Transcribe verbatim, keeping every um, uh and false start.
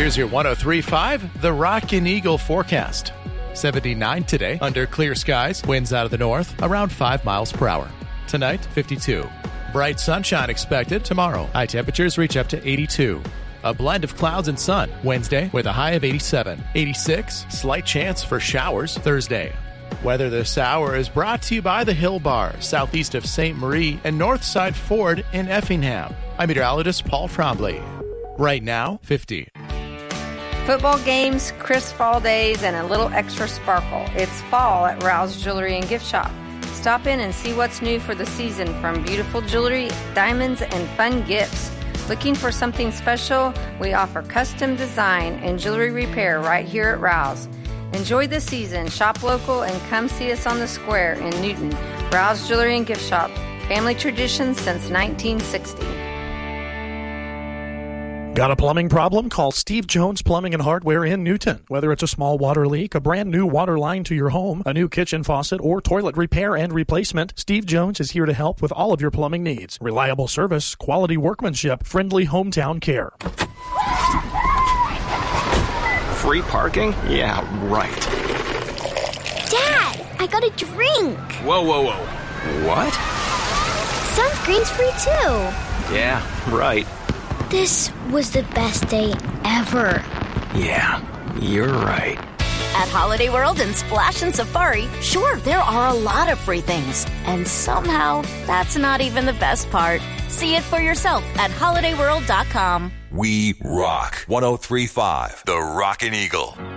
Here's your one oh three point five, the Rockin' Eagle forecast. seventy-nine today, under clear skies, winds out of the north, around five miles per hour. Tonight, fifty-two. Bright sunshine expected tomorrow. High temperatures reach up to eighty-two. A blend of clouds and sun Wednesday with a high of eighty-seven. eighty-six, slight chance for showers Thursday. Weather this hour is brought to you by the Hill Bar, southeast of Saint Marie and Northside Ford in Effingham. I'm meteorologist Paul Trombley. Right now, fifty. Football games, crisp fall days, and a little extra sparkle. It's fall at Rouse Jewelry and Gift Shop. Stop in and see what's new for the season, from beautiful jewelry, diamonds, and fun gifts. Looking for something special? We offer custom design and jewelry repair right here at Rouse. Enjoy the season, shop local, and come see us on the square in Newton. Rouse Jewelry and Gift Shop. Family tradition since nineteen sixty. Got a plumbing problem? Call Steve Jones Plumbing and Hardware in Newton. Whether it's a small water leak, a brand new water line to your home, a new kitchen faucet, or toilet repair and replacement, Steve Jones is here to help with all of your plumbing needs. Reliable service, quality workmanship, friendly hometown care. Free parking? Yeah, right. Dad, I got a drink. Whoa, whoa, whoa. What? Sunscreen's free too. Yeah, right. This was the best day ever. Yeah, you're right. At Holiday World and Splash and Safari, sure, there are a lot of free things. And somehow, that's not even the best part. See it for yourself at holiday world dot com. We rock. one oh three point five, the Rockin' Eagle.